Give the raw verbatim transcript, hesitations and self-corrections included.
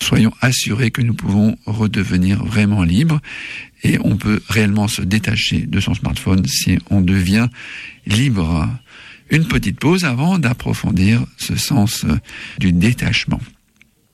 soyons assurés que nous pouvons redevenir vraiment libres et on peut réellement se détacher de son smartphone si on devient libre. Une petite pause avant d'approfondir ce sens du détachement.